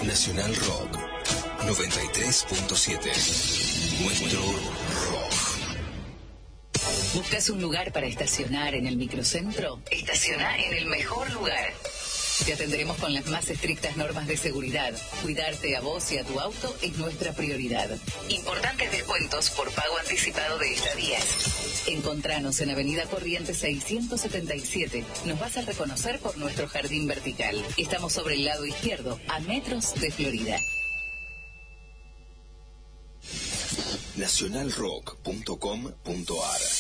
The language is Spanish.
Nacional Rock 93.7. Nuestro rock. ¿Buscas un lugar para estacionar en el microcentro? Estaciona en el mejor lugar. Te atenderemos con las más estrictas normas de seguridad. Cuidarte a vos y a tu auto es nuestra prioridad. Importantes descuentos por pago anticipado de estadías. Encontranos en Avenida Corrientes 677. Nos vas a reconocer por nuestro jardín vertical. Estamos sobre el lado izquierdo, a metros de Florida. Nacionalrock.com.ar